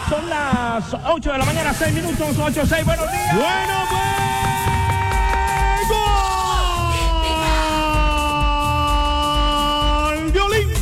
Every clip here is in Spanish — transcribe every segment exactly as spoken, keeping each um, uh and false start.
Son las ocho de la mañana, seis minutos, ocho, seis, buenos días. Bueno, pues, gol de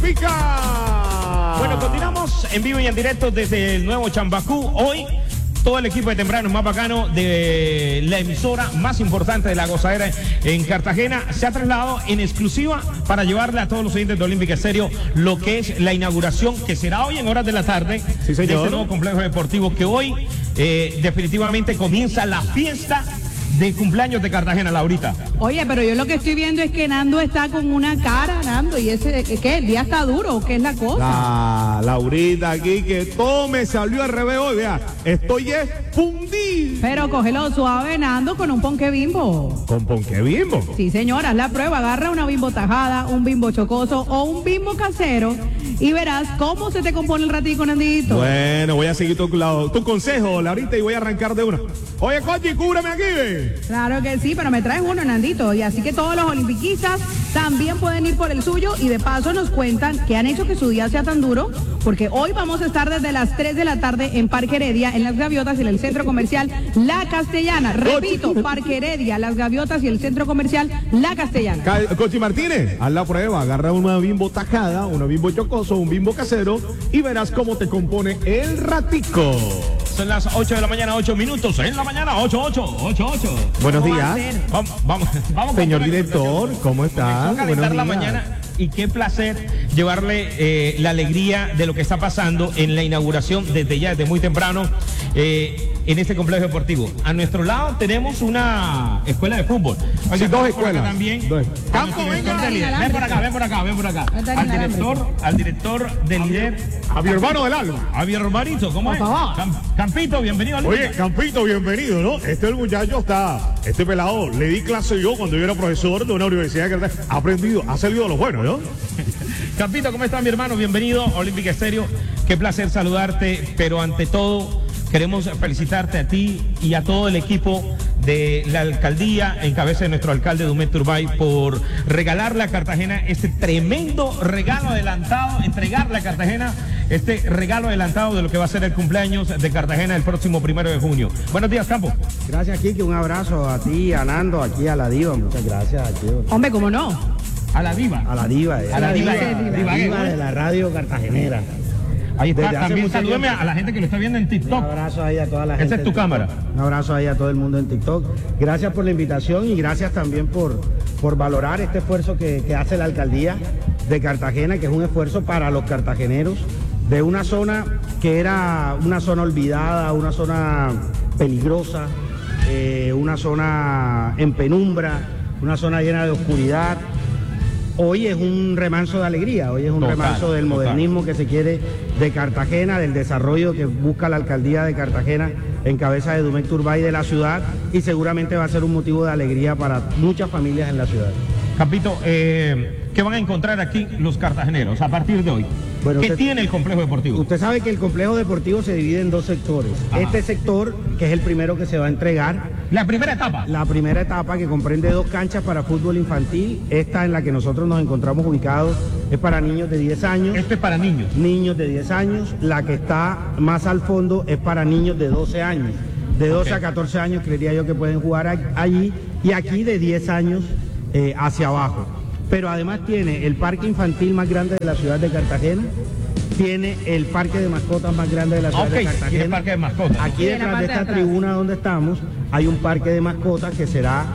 Olímpica. Bueno, continuamos en vivo y en directo desde el nuevo Chambacú. Hoy, todo el equipo de Temprano más bacano de la emisora más importante de la gozadera en Cartagena se ha trasladado en exclusiva para llevarle a todos los oyentes de Olímpica Estéreo lo que es la inauguración, que será hoy en horas de la tarde, sí, señor, de este nuevo complejo deportivo, que hoy eh, definitivamente comienza la fiesta de cumpleaños de Cartagena, Laurita. Oye, pero yo lo que estoy viendo es que Nando está con una cara, Nando, y ese, ¿qué? ¿El día está duro o qué es la cosa? La Laurita aquí, que todo me salió al revés hoy, vea, estoy es fundido. Pero cógelo suave, Nando, con un ponque bimbo. ¿Con ponque bimbo? Sí, señora, haz la prueba, agarra una bimbo tajada, un bimbo chocoso o un bimbo casero y verás cómo se te compone el ratico, Nandito. Bueno, voy a seguir tu, tu consejo, Laurita, y voy a arrancar de una. Oye, Cochi, cúbreme aquí, ve. Claro que sí, pero me traes uno, Nandito, y así que todos los olimpiquistas también pueden ir por el suyo y de paso nos cuentan qué han hecho que su día sea tan duro, porque hoy vamos a estar desde las tres de la tarde en Parque Heredia, en Las Gaviotas y en el Centro Comercial La Castellana. Repito, Parque Heredia, Las Gaviotas y el Centro Comercial La Castellana. Cochi Martínez, haz la prueba, agarra una bimbo tajada, una bimbo chocoso, un bimbo casero y verás cómo te compone el ratico. Son las ocho de la mañana, ocho minutos. En la mañana, ocho, ocho, ocho, ocho. Buenos días. Vamos, vamos, vamos. Señor director, ¿cómo está? Comenzó a calentar la mañana y qué placer llevarle eh, la alegría de lo que está pasando en la inauguración desde ya, desde muy temprano, eh, en este complejo deportivo. A nuestro lado tenemos una escuela de fútbol. Oye, sí, dos escuelas. También. Dos. Campo, venga. Ven por acá, ven por acá, ven por acá. Al director, al director del líder. A mi hermano del alma. A mi hermanito, ¿cómo es? Cam, Campito, bienvenido al Oye, Campito, bienvenido, ¿no? Este el muchacho está, este pelado, le di clase yo cuando yo era profesor de una universidad que ha aprendido, ha salido de los buenos, ¿no? Campito, ¿cómo estás, mi hermano? Bienvenido a Olímpica Estéreo. Qué placer saludarte, pero ante todo queremos felicitarte a ti y a todo el equipo de la alcaldía, en cabeza de nuestro alcalde Dumet Turbay, por regalarle a Cartagena este tremendo regalo adelantado, entregarle a Cartagena este regalo adelantado de lo que va a ser el cumpleaños de Cartagena el próximo primero de junio. Buenos días, Campo. Gracias, Kiki, un abrazo a ti, a Nando, aquí a la diva, muchas gracias. Aquí. Hombre, ¿cómo no? A la diva. A la diva. A la diva. diva, diva, diva, diva de la radio cartagenera. Ahí está, Desde también salúdeme a la gente que lo está viendo en TikTok. Un abrazo ahí a toda la gente. Esa es tu cámara. Un abrazo ahí a todo el mundo en TikTok. Gracias por la invitación y gracias también por, por valorar este esfuerzo que, que hace la alcaldía de Cartagena, que es un esfuerzo para los cartageneros, de una zona que era una zona olvidada, una zona peligrosa, eh, una zona en penumbra, una zona llena de oscuridad. Hoy es un remanso de alegría, hoy es un total, remanso del modernismo total. Que se quiere de Cartagena, del desarrollo que busca la alcaldía de Cartagena en cabeza de Dumet Turbay de la ciudad, y seguramente va a ser un motivo de alegría para muchas familias en la ciudad. Campito, eh, ¿qué van a encontrar aquí los cartageneros a partir de hoy? Bueno, ¿Qué usted, tiene el complejo deportivo? Usted sabe que el complejo deportivo se divide en dos sectores. Ajá. Este sector, que es el primero que se va a entregar. ¿La primera etapa? La primera etapa, que comprende dos canchas para fútbol infantil. Esta en la que nosotros nos encontramos ubicados es para niños de diez años. ¿Este es para niños? Niños de diez años. La que está más al fondo es para niños de doce años. De doce okay. a catorce años creería yo que pueden jugar allí. Y aquí de diez años eh, hacia abajo. Pero además tiene el parque infantil más grande de la ciudad de Cartagena, tiene el parque de mascotas más grande de la ciudad okay, de Cartagena. El parque de mascotas. Aquí detrás de esta tribuna donde estamos hay un parque de mascotas que será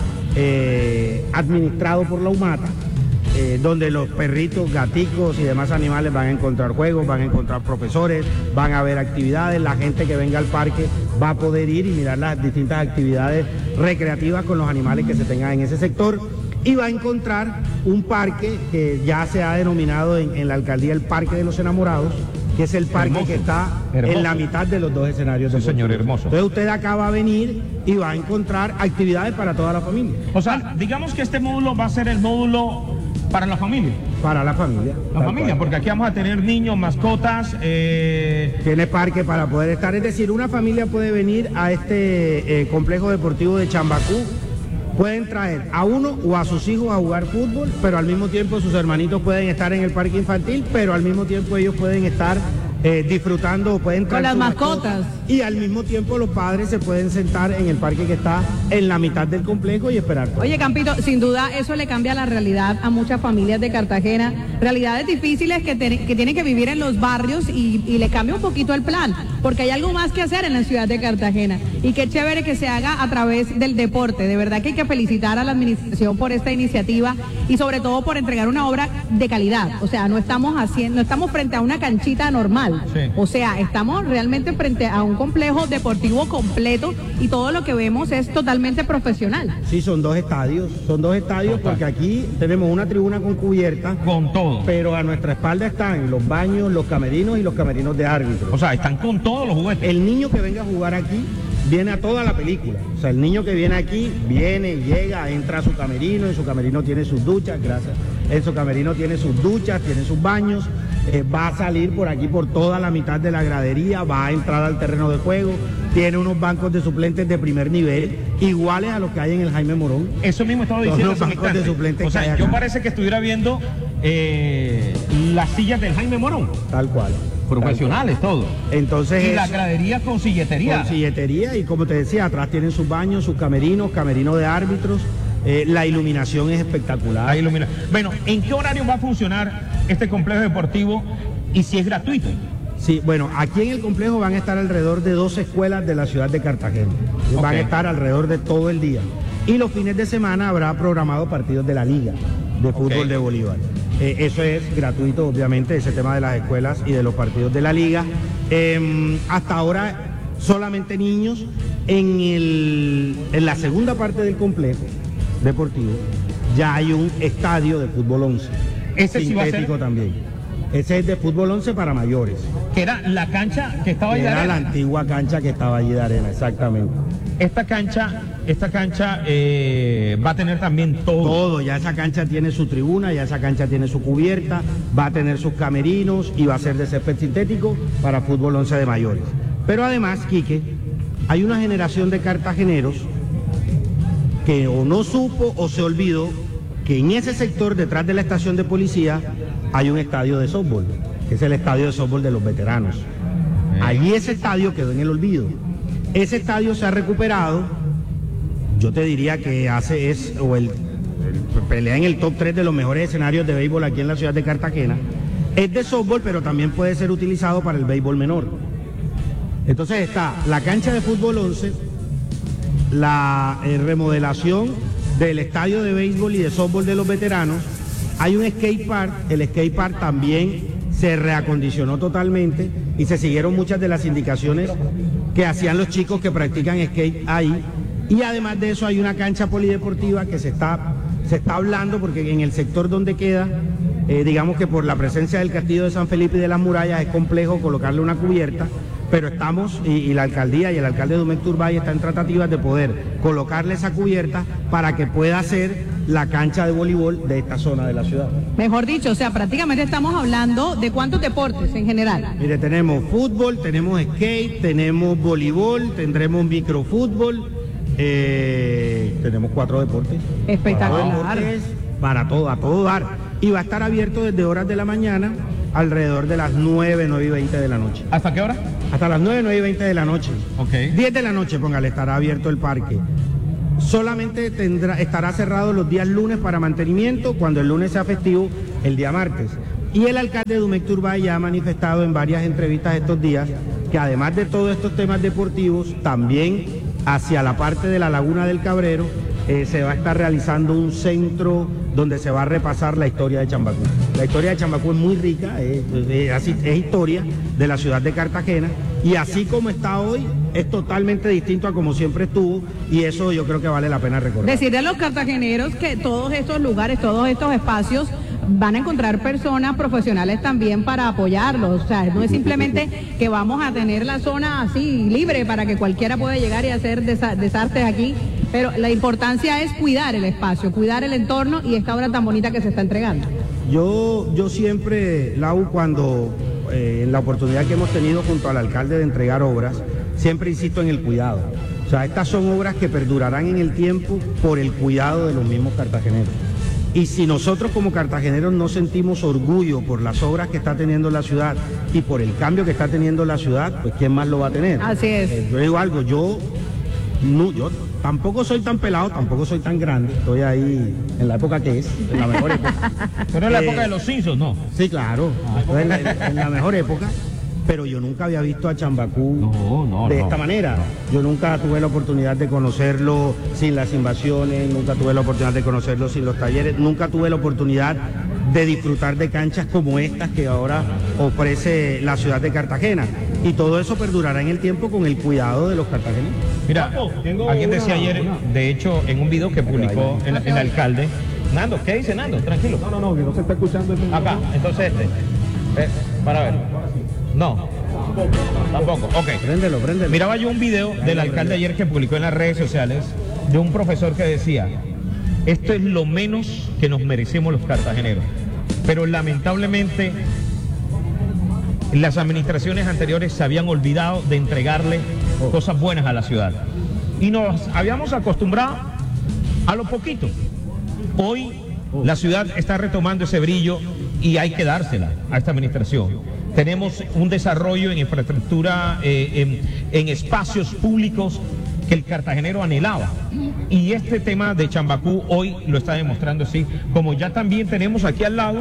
eh, administrado por la UMATA, eh, donde los perritos, gaticos y demás animales van a encontrar juegos, van a encontrar profesores, van a haber actividades. La gente que venga al parque va a poder ir y mirar las distintas actividades recreativas con los animales que se tengan en ese sector. Y va a encontrar un parque que ya se ha denominado en, en la alcaldía el Parque de los Enamorados, que es el parque hermoso, que está hermoso. En la mitad de los dos escenarios. Sí, señor, hermoso. Entonces usted acá va a venir y va a encontrar actividades para toda la familia. O sea, digamos que este módulo va a ser el módulo para la familia. Para la familia. La familia, cual. Porque aquí vamos a tener niños, mascotas. Eh... Tiene parque para poder estar. Es decir, una familia puede venir a este eh, complejo deportivo de Chambacú. Pueden traer a uno o a sus hijos a jugar fútbol, pero al mismo tiempo sus hermanitos pueden estar en el parque infantil, pero al mismo tiempo ellos pueden estar eh, disfrutando, pueden entrar con las sus mascotas. Y al mismo tiempo los padres se pueden sentar en el parque que está en la mitad del complejo y esperar. Oye, Campito, sin duda eso le cambia la realidad a muchas familias de Cartagena, realidades difíciles que, te, que tienen que vivir en los barrios y, y le cambia un poquito el plan, porque hay algo más que hacer en la ciudad de Cartagena y qué chévere que se haga a través del deporte. De verdad que hay que felicitar a la administración por esta iniciativa y sobre todo por entregar una obra de calidad. O sea, no estamos haciendo, no estamos frente a una canchita normal. Sí. O sea, estamos realmente frente a un complejo deportivo completo y todo lo que vemos es totalmente profesional. Sí, son dos estadios, son dos estadios Total. porque aquí tenemos una tribuna con cubierta, Con todo. pero a nuestra espalda están los baños, los camerinos y los camerinos de árbitros. O sea, están con todos los juguetes. El niño que venga a jugar aquí viene a toda la película. O sea, el niño que viene aquí viene, llega, entra a su camerino, en su camerino tiene sus duchas, gracias. En su camerino tiene sus duchas, tiene sus baños, eh, va a salir por aquí por toda la mitad de la gradería, va a entrar al terreno de juego, tiene unos bancos de suplentes de primer nivel, iguales a los que hay en el Jaime Morón. Eso mismo estaba Todos diciendo los hace un bancos de instante. suplentes O sea, que hay yo acá. parece que estuviera viendo eh, las sillas del Jaime Morón. Tal cual. Profesionales, todo. Entonces Y la es- gradería con silletería. Con silletería y como te decía, atrás tienen sus baños, sus camerinos, camerinos de árbitros. Eh, la iluminación es espectacular. Ahí ilumina. Bueno, ¿en qué horario va a funcionar este complejo deportivo y si es gratuito? Sí, bueno, aquí en el complejo van a estar alrededor de dos escuelas de la ciudad de Cartagena. Ok. Van a estar alrededor de todo el día. Y los fines de semana habrá programado partidos de la Liga de Fútbol Ok. de Bolívar. Eh, eso es gratuito, obviamente, ese tema de las escuelas y de los partidos de la Liga. Eh, hasta ahora, solamente niños. En, el, en la segunda parte del complejo deportivo ya hay un estadio de fútbol once. Ese sí va a ser- sintético también. Ese es de fútbol once para mayores. Que era la cancha que estaba ahí de Era la arena. antigua cancha que estaba allí de arena, exactamente. Esta cancha, esta cancha eh, va a tener también todo. Todo, ya esa cancha tiene su tribuna, ya esa cancha tiene su cubierta, va a tener sus camerinos y va a ser de césped sintético para fútbol once de mayores. Pero además, Quique, hay una generación de cartageneros que o no supo o se olvidó que en ese sector detrás de la estación de policía hay un estadio de softball, que es el estadio de softball de los veteranos. Allí ese estadio quedó en el olvido. Ese estadio se ha recuperado, yo te diría que hace es o el, el- pelea en el top tres de los mejores escenarios de béisbol aquí en la ciudad de Cartagena. Es de softball, pero también puede ser utilizado para el béisbol menor. Entonces está la cancha de fútbol once, la eh, remodelación del estadio de béisbol y de softball de los veteranos. Hay un skate park, el skate park también se reacondicionó totalmente y se siguieron muchas de las indicaciones que hacían los chicos que practican skate ahí. Y además de eso hay una cancha polideportiva que se está, se está hablando porque en el sector donde queda, eh, digamos que por la presencia del castillo de San Felipe y de las murallas es complejo colocarle una cubierta, pero estamos, y, y la alcaldía y el alcalde Dumec Turbay están en tratativas de poder colocarle esa cubierta para que pueda ser la cancha de voleibol de esta zona de la ciudad. Mejor dicho, o sea, prácticamente estamos hablando de cuántos deportes en general. Mire, tenemos fútbol, tenemos skate, tenemos voleibol, tendremos microfútbol, eh, tenemos cuatro deportes. Espectacular. Cuatro deportes para todo, a todo dar. Y va a estar abierto desde horas de la mañana alrededor de las nueve, nueve y veinte de la noche. ¿Hasta qué hora? Hasta las nueve, nueve y veinte de la noche. Ok. diez de la noche, póngale, estará abierto el parque. Solamente tendrá, estará cerrado los días lunes para mantenimiento, cuando el lunes sea festivo, el día martes. Y el alcalde Dumec Turbay ya ha manifestado en varias entrevistas estos días que además de todos estos temas deportivos, también hacia la parte de la Laguna del Cabrero eh, se va a estar realizando un centro donde se va a repasar la historia de Chambacú. La historia de Chambacú es muy rica, es, es, así- es historia de la ciudad de Cartagena y así como está hoy es totalmente distinto a como siempre estuvo y eso yo creo que vale la pena recordar. Decirle a los cartageneros que todos estos lugares, todos estos espacios van a encontrar personas profesionales también para apoyarlos. O sea, no es simplemente que vamos a tener la zona así libre para que cualquiera pueda llegar y hacer desa- desartes aquí, pero la importancia es cuidar el espacio, cuidar el entorno y esta obra tan bonita que se está entregando. Yo, yo siempre, Lau, cuando eh, en la oportunidad que hemos tenido junto al alcalde de entregar obras, siempre insisto en el cuidado. O sea, estas son obras que perdurarán en el tiempo por el cuidado de los mismos cartageneros. Y si nosotros como cartageneros no sentimos orgullo por las obras que está teniendo la ciudad y por el cambio que está teniendo la ciudad, pues ¿quién más lo va a tener? Así es. Eh, yo digo algo, yo, no, yo tampoco soy tan pelado, tampoco soy tan grande, estoy ahí en la época que es, en la mejor época. Pero en la Eh, época de los Simpsons, ¿no? Sí, claro, estoy en, la, en la mejor época. Pero yo nunca había visto a Chambacú No, no, de no. esta manera. Yo nunca tuve la oportunidad de conocerlo sin las invasiones, nunca tuve la oportunidad de conocerlo sin los talleres, nunca tuve la oportunidad de disfrutar de canchas como estas que ahora ofrece la ciudad de Cartagena. Y todo eso perdurará en el tiempo con el cuidado de los cartageneros. Mira, tengo alguien una- decía ayer, una- de hecho, en un video que publicó el, el alcalde. Nando, ¿qué dice Nando? Tranquilo. No, no, no, que no se está escuchando. Este... Acá, entonces este. Eh, para ver. No. Tampoco. Ok. Préndelo, préndelo. Miraba yo un video del alcalde ayer que publicó en las redes sociales de un profesor que decía, esto es lo menos que nos merecemos los cartageneros. Pero lamentablemente las administraciones anteriores se habían olvidado de entregarle cosas buenas a la ciudad. Y nos habíamos acostumbrado a lo poquito. Hoy la ciudad está retomando ese brillo y hay que dársela a esta administración. Tenemos un desarrollo en infraestructura, eh, en, en espacios públicos que el cartagenero anhelaba. Y este tema de Chambacú hoy lo está demostrando así, como ya también tenemos aquí al lado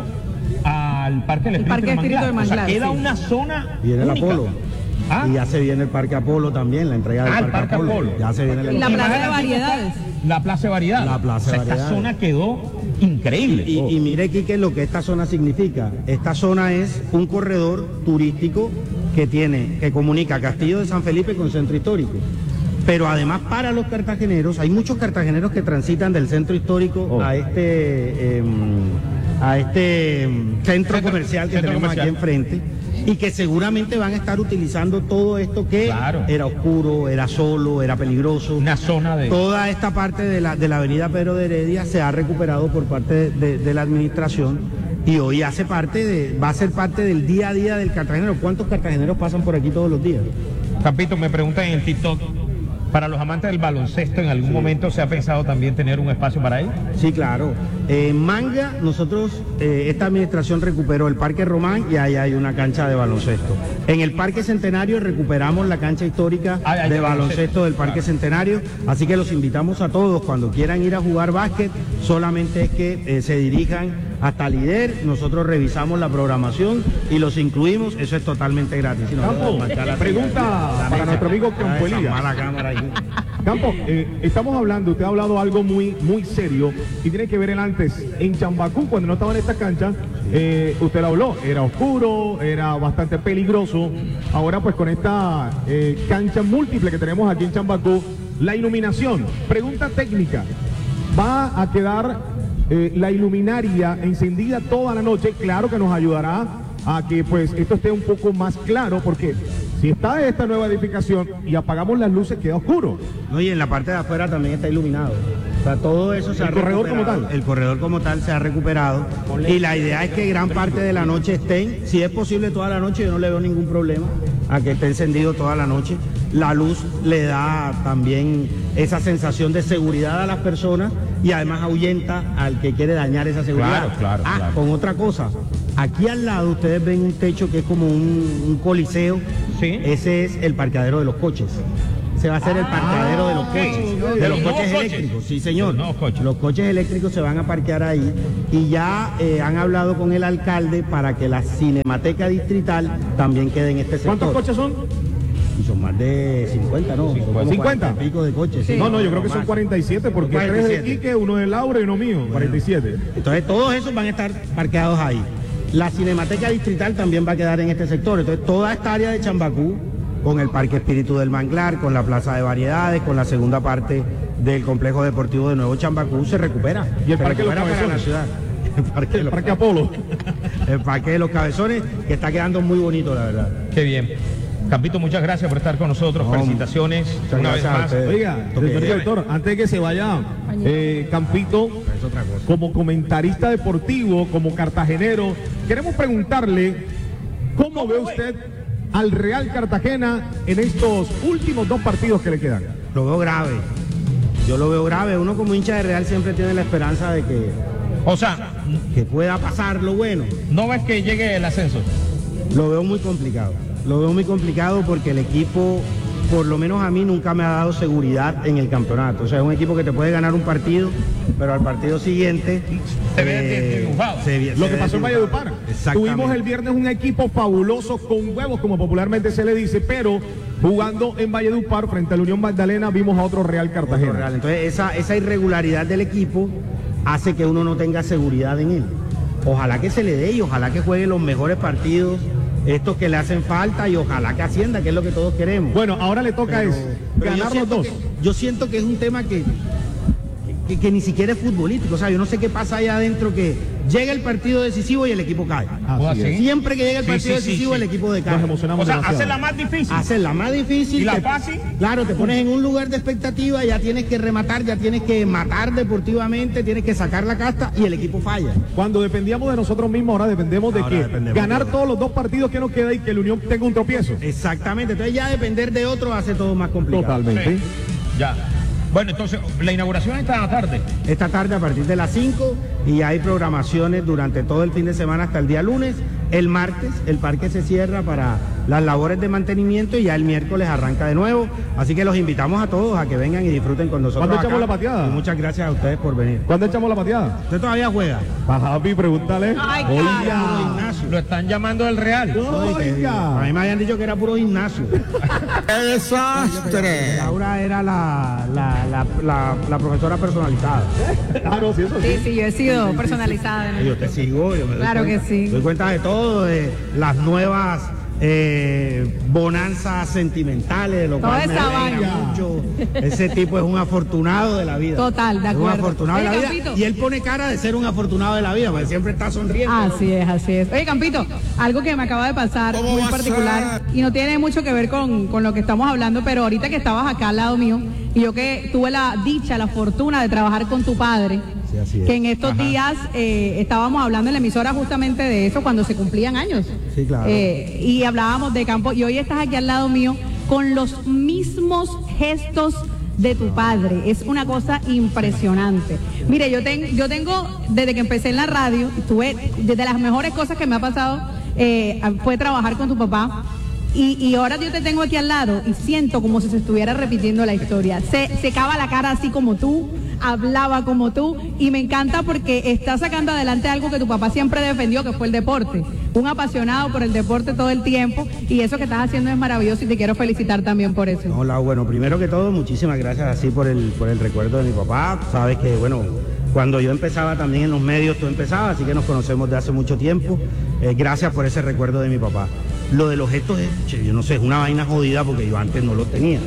al Parque del El Espíritu, Parque del Espíritu del Manglar. O sea, Manglar, queda sí. una zona Viene el única. Apolo. ¿Ah? Y ya se viene el Parque Apolo también, la entrega del Ah, el Parque, Parque Apolo. Apolo. Ya se viene Y la el... plaza de variedades. La Plaza de Variedad. La Plaza de O sea, esta Variedades. zona quedó increíble. Y, y mire, Quique, lo que esta zona significa. Esta zona es un corredor turístico que tiene, que comunica Castillo de San Felipe con Centro Histórico. Pero además para los cartageneros, hay muchos cartageneros que transitan del Centro Histórico Oh. a este, eh, a este eh, centro, Centro- comercial que centro tenemos comercial. aquí enfrente. Y que seguramente van a estar utilizando todo esto que Claro. era oscuro, era solo, era peligroso. Una zona de... Toda esta parte de la, de la avenida Pedro de Heredia se ha recuperado por parte de, de- de la administración y hoy hace parte de, va a ser parte del día a día del cartagenero. ¿Cuántos cartageneros pasan por aquí todos los días? Capito, me preguntan en el TikTok, para los amantes del baloncesto, ¿en algún momento se ha pensado también tener un espacio para ahí? Sí, claro. En Manga, nosotros, eh, esta administración recuperó el Parque Román y ahí hay una cancha de baloncesto. En el Parque Centenario recuperamos la cancha histórica Ay, ay, de de baloncesto baloncesto, del Parque claro. Centenario, así que los invitamos a todos, cuando quieran ir a jugar básquet, solamente es que eh, se dirijan hasta Lider, nosotros revisamos la programación y los incluimos, eso es totalmente gratis. Si no, Campo, marcar la pregunta señal. para nuestro amigo Ah, Campo esa Elías. mala cámara ahí. Campo, eh, estamos hablando, usted ha hablado algo muy, muy serio y tiene que ver el antes. En Chambacú, cuando no estaba en esta cancha, eh, usted lo habló, era oscuro, era bastante peligroso. Ahora pues con esta eh, cancha múltiple que tenemos aquí en Chambacú, la iluminación, pregunta técnica, ¿va a quedar eh, la iluminaria encendida toda la noche? Claro que nos ayudará a que pues esto esté un poco más claro, porque si está esta nueva edificación y apagamos las luces queda oscuro. No, y en la parte de afuera también está iluminado. O sea, todo eso se ¿El ha corredor recuperado. como tal? El corredor como tal se ha recuperado. Y la idea es que gran parte de la noche estén, si es posible toda la noche, yo no le veo ningún problema a que esté encendido toda la noche. La luz le da también esa sensación de seguridad a las personas y además ahuyenta al que quiere dañar esa seguridad. Claro, claro, Ah, claro. con otra cosa. Aquí al lado ustedes ven un techo que es como un, un coliseo. Sí. Ese es el parqueadero de los coches. Se va a hacer el parqueadero de los ok. coches. De los coches nuevos coches. eléctricos, sí señor. De los nuevos coches. Los coches eléctricos se van a parquear ahí y ya eh, han hablado con el alcalde para que la Cinemateca Distrital también quede en este sector. ¿Cuántos coches son? Y son más de cincuenta, ¿no? Son como ¿cincuenta? cuarenta y pico de coches. sí. No, no, yo creo que son más. cuarenta y siete porque cuarenta y tres de siete. Quique, uno de Laura y uno mío, cuarenta y siete. Entonces todos esos van a estar parqueados ahí. La Cinemateca Distrital también va a quedar en este sector. Entonces toda esta área de Chambacú, con el Parque Espíritu del Manglar, con la Plaza de Variedades, con la segunda parte del Complejo Deportivo de Nuevo Chambacú, se recupera. ¿Y el Se Parque de los recupera para la Cabezones? ciudad. El Parque de El los Parque Apolo. el Parque de los Cabezones, que está quedando muy bonito, la verdad. Qué bien. Campito, muchas gracias por estar con nosotros. No, Felicitaciones muchas una vez gracias a más. ustedes. Oiga, Esto que señor es. director, antes de que se vaya, eh, Campito, Es otra cosa. como comentarista deportivo, como cartagenero, queremos preguntarle cómo ve usted al Real Cartagena en estos últimos dos partidos que le quedan. Lo veo grave. Yo lo veo grave. Uno como hincha de Real siempre tiene la esperanza de que O sea, que pueda pasar lo bueno. ¿no ves que llegue el ascenso? Lo veo muy complicado. Lo veo muy complicado porque el equipo, por lo menos a mí, nunca me ha dado seguridad en el campeonato. O sea, es un equipo que te puede ganar un partido, pero al partido siguiente Se ve dibujado. se- Lo se que ve pasó en dibujado. Valledupar. Exactamente. Tuvimos el viernes un equipo fabuloso con huevos, como popularmente se le dice, pero jugando en Valledupar frente a la Unión Magdalena vimos a otro Real Cartagena. Real. Entonces, esa, esa irregularidad del equipo hace que uno no tenga seguridad en él. Ojalá que se le dé y ojalá que juegue los mejores partidos, estos que le hacen falta, y ojalá que ascienda, que es lo que todos queremos. Bueno, ahora le toca Pero- es pero yo ganar los siento dos. que- yo siento que es un tema que, que, que ni siquiera es futbolístico. O sea, yo no sé qué pasa allá adentro, que llega el partido decisivo y el equipo cae. ¿O Así así? es. Siempre que llega el Sí, partido sí, sí, decisivo, sí. el equipo decae. Nos emocionamos O sea, demasiado. hace la más difícil. Haces la más difícil. ¿Y la te- fácil? Claro, te pones en un lugar de expectativa, ya tienes que rematar, ya tienes que matar deportivamente, tienes que sacar la casta y el equipo falla. Cuando dependíamos de nosotros mismos, ahora dependemos de Ahora que dependemos ganar de- todos los dos partidos que nos queda y que la Unión tenga un tropiezo. Exactamente, entonces ya depender de otro hace todo más complicado. Totalmente. Sí. Ya. Bueno, entonces, la inauguración esta tarde. Esta tarde a partir de las cinco y hay programaciones durante todo el fin de semana hasta el día lunes. El martes el parque se cierra para las labores de mantenimiento y ya el miércoles arranca de nuevo. Así que los invitamos a todos a que vengan y disfruten con nosotros. ¿Cuándo echamos acá. la pateada? Y muchas gracias a ustedes por venir. ¿Cuándo echamos la pateada? ¿Usted todavía juega? Papi, pregúntale. Ay, Oiga. Gimnasio. Lo están llamando del Real. Oiga. A mí me habían dicho que era puro gimnasio. ¡Qué desastre! Laura era la, la, la, la, la profesora personalizada. Ah, no, sí, eso sí. Sí, sí, yo he sido personalizada. Yo te sigo. Yo me doy Claro cuenta. que sí. Doy cuenta de todo, de las nuevas eh, bonanzas sentimentales, de lo Toda cual me esa alegra vaina. mucho. Ese tipo es un afortunado de la vida. Total, de Es un acuerdo. afortunado de la Oye, vida. Campito. Y él pone cara de ser un afortunado de la vida, porque siempre está sonriendo. Así es, así es. Oye, Campito, algo que me acaba de pasar ¿Cómo muy va a particular y no tiene mucho que ver con, con lo que estamos hablando, pero ahorita que estabas acá al lado mío y yo que tuve la dicha, la fortuna de trabajar con tu padre, Sí, así es. que en estos días eh, estábamos hablando en la emisora justamente de eso cuando se cumplían años. Sí, claro. Eh, y hablábamos de campo y hoy estás aquí al lado mío con los mismos gestos de tu padre. Es una cosa impresionante. Mire, yo, ten- yo tengo, desde que empecé en la radio, tuve, desde las mejores cosas que me ha pasado eh, fue trabajar con tu papá. Y, y ahora yo te tengo aquí al lado y siento como si se estuviera repitiendo la historia. Se secaba la cara así como tú, hablaba como tú y me encanta porque está sacando adelante algo que tu papá siempre defendió, que fue el deporte. Un apasionado por el deporte todo el tiempo y eso que estás haciendo es maravilloso y te quiero felicitar también por eso. Hola, bueno, primero que todo, muchísimas gracias así por el, por el recuerdo de mi papá. Sabes que, bueno, cuando yo empezaba también en los medios, tú empezabas, así que nos conocemos de hace mucho tiempo. Eh, gracias por ese recuerdo de mi papá. Lo de los gestos es, che, yo no sé, es una vaina jodida porque yo antes no los tenía.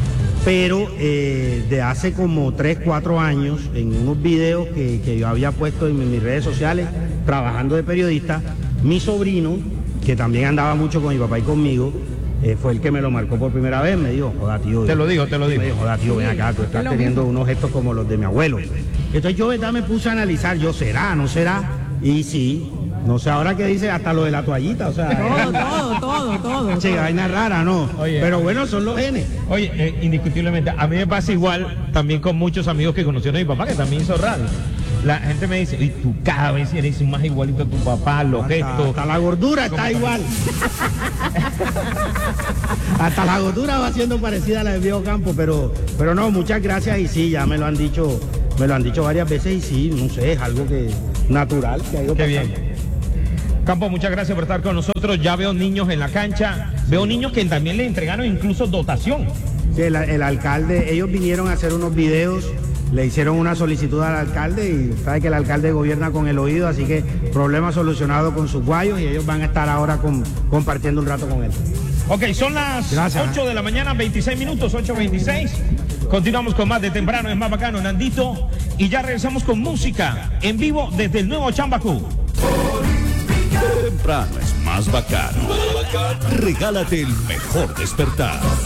Pero eh, de hace como tres, cuatro años, en unos videos que, que yo había puesto en mis redes sociales, trabajando de periodista, mi sobrino, que también andaba mucho con mi papá y conmigo, eh, fue el que me lo marcó por primera vez. Me dijo, joda, tío. Te lo digo, te lo digo. Me dijo, joda, tío, ven acá, tú estás lo teniendo unos gestos como los de mi abuelo. Entonces yo, verdad, me puse a analizar, yo, ¿será, no será? Y sí, no sé, ahora que dice hasta lo de la toallita, o sea... Todo, todo, todo, todo. Che, vaina rara, ¿no? Oye. Pero bueno, son los genes. Oye, eh, indiscutiblemente, a mí me pasa igual también con muchos amigos que conocieron a mi papá, que también hizo radio. La gente me dice, y tú cada vez eres más igualito a tu papá, los Hasta, gestos. hasta la gordura está ¿Cómo? igual. Hasta la gordura va siendo parecida a la del viejo campo, pero, pero no, muchas gracias y sí, ya me lo han dicho, me lo han dicho varias veces y sí, no sé, es algo que natural que ha ido Qué pasando. bien. Campo, muchas gracias por estar con nosotros. Ya veo niños en la cancha, veo niños que también le entregaron incluso dotación. Sí, el, el alcalde, ellos vinieron a hacer unos videos, le hicieron una solicitud al alcalde y sabe que el alcalde gobierna con el oído, así que problema solucionado con sus guayos y ellos van a estar ahora con, compartiendo un rato con él. Ok, son las Gracias. ocho de la mañana, veintiséis minutos, ocho veintiséis. Continuamos con más de temprano, es más bacano, Nandito. Y ya regresamos con música en vivo desde el nuevo Chambacú. Temprano es más bacano. Regálate el mejor despertar.